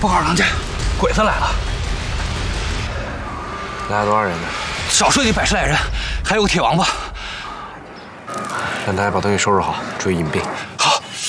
报告堂家，鬼子来了。 来了多少人呢？ 少说得100来人，还有个铁王八。 让大家把东西收拾好，注意隐蔽。